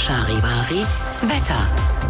Charivari Wetter.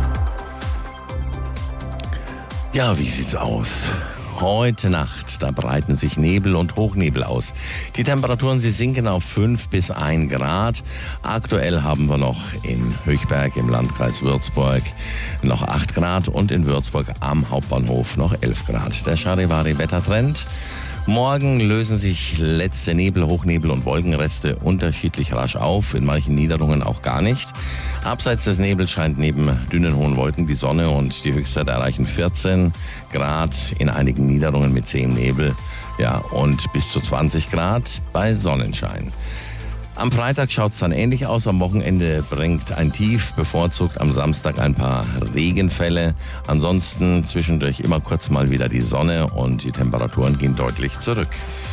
Ja, wie sieht's aus? Heute Nacht, da breiten sich Nebel und Hochnebel aus. Die Temperaturen, sie sinken auf 5 bis 1 Grad. Aktuell haben wir noch in Höchberg im Landkreis Würzburg noch 8 Grad und in Würzburg am Hauptbahnhof noch 11 Grad. Der Charivari-Wettertrend. Morgen lösen sich letzte Nebel, Hochnebel und Wolkenreste unterschiedlich rasch auf, in manchen Niederungen auch gar nicht. Abseits des Nebels scheint neben dünnen hohen Wolken die Sonne und die Höchstzeit erreichen 14 Grad, in einigen Niederungen mit zähem Nebel, ja, und bis zu 20 Grad bei Sonnenschein. Am Freitag schaut es dann ähnlich aus. Am Wochenende bringt ein Tief, bevorzugt am Samstag ein paar Regenfälle. Ansonsten zwischendurch immer kurz mal wieder die Sonne und die Temperaturen gehen deutlich zurück.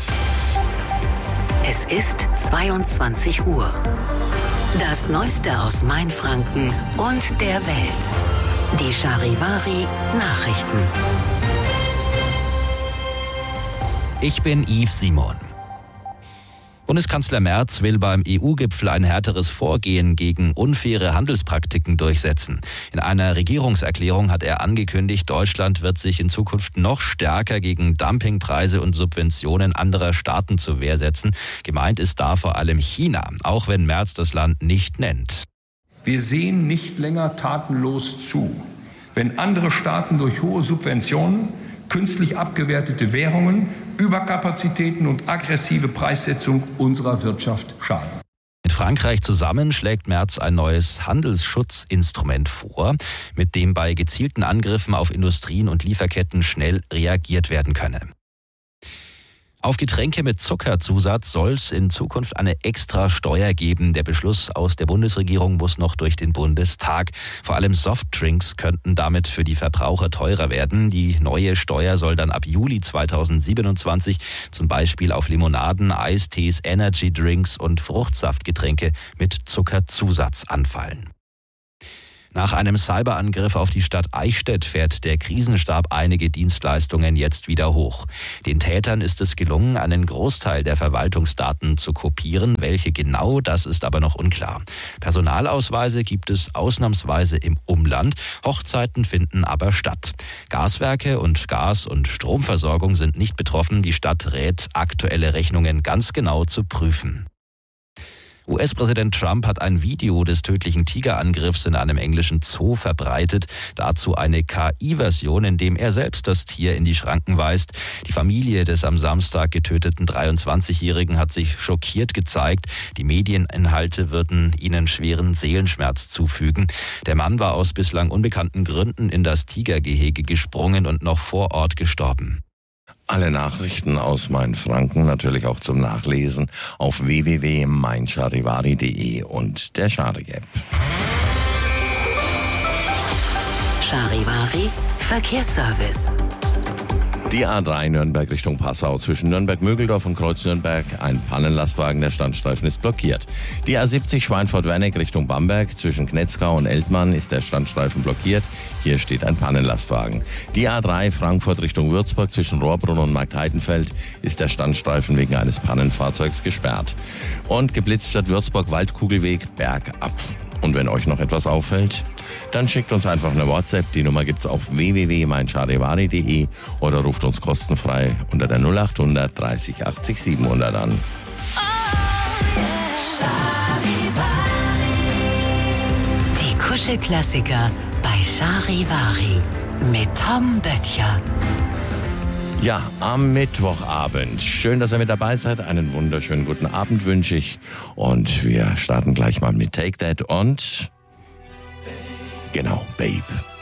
Es ist 22 Uhr. Das Neueste aus Mainfranken und der Welt. Die Charivari Nachrichten. Ich bin Yves Simon. Bundeskanzler Merz will beim EU-Gipfel ein härteres Vorgehen gegen unfaire Handelspraktiken durchsetzen. In einer Regierungserklärung hat er angekündigt, Deutschland wird sich in Zukunft noch stärker gegen Dumpingpreise und Subventionen anderer Staaten zur Wehr setzen. Gemeint ist da vor allem China, auch wenn Merz das Land nicht nennt. Wir sehen nicht länger tatenlos zu, wenn andere Staaten durch hohe Subventionen, künstlich abgewertete Währungen, Überkapazitäten und aggressive Preissetzung unserer Wirtschaft schaden. Mit Frankreich zusammen schlägt Merz ein neues Handelsschutzinstrument vor, mit dem bei gezielten Angriffen auf Industrien und Lieferketten schnell reagiert werden könne. Auf Getränke mit Zuckerzusatz soll es in Zukunft eine extra Steuer geben. Der Beschluss aus der Bundesregierung muss noch durch den Bundestag. Vor allem Softdrinks könnten damit für die Verbraucher teurer werden. Die neue Steuer soll dann ab Juli 2027 zum Beispiel auf Limonaden, Eistees, Energydrinks und Fruchtsaftgetränke mit Zuckerzusatz anfallen. Nach einem Cyberangriff auf die Stadt Eichstätt fährt der Krisenstab einige Dienstleistungen jetzt wieder hoch. Den Tätern ist es gelungen, einen Großteil der Verwaltungsdaten zu kopieren. Welche genau, das ist aber noch unklar. Personalausweise gibt es ausnahmsweise im Umland. Hochzeiten finden aber statt. Gaswerke und Gas- und Stromversorgung sind nicht betroffen. Die Stadt rät, aktuelle Rechnungen ganz genau zu prüfen. US-Präsident Trump hat ein Video des tödlichen Tigerangriffs in einem englischen Zoo verbreitet. Dazu eine KI-Version, in dem er selbst das Tier in die Schranken weist. Die Familie des am Samstag getöteten 23-Jährigen hat sich schockiert gezeigt. Die Medieninhalte würden ihnen schweren Seelenschmerz zufügen. Der Mann war aus bislang unbekannten Gründen in das Tigergehege gesprungen und noch vor Ort gestorben. Alle Nachrichten aus Mainfranken natürlich auch zum Nachlesen auf www.meincharivari.de und der Chari-App. Charivari Verkehrsservice. Die A3 Nürnberg Richtung Passau zwischen Nürnberg-Mögeldorf und Kreuz-Nürnberg. Ein Pannenlastwagen, der Standstreifen ist blockiert. Die A70 Schweinfurt-Werneck Richtung Bamberg zwischen Knetzgau und Eltmann ist der Standstreifen blockiert. Hier steht ein Pannenlastwagen. Die A3 Frankfurt Richtung Würzburg zwischen Rohrbrunn und Marktheidenfeld ist der Standstreifen wegen eines Pannenfahrzeugs gesperrt. Und geblitzt wird Würzburg-Waldkugelweg bergab. Und wenn euch noch etwas auffällt, dann schickt uns einfach eine WhatsApp. Die Nummer gibt's auf www.meincharivari.de oder ruft uns kostenfrei unter der 0800 30 80 700 an. Die Kuschelklassiker bei Charivari mit Tom Böttcher. Ja, am Mittwochabend. Schön, dass ihr mit dabei seid. Einen wunderschönen guten Abend wünsche ich. Und wir starten gleich mal mit Take That und... Genau, Babe.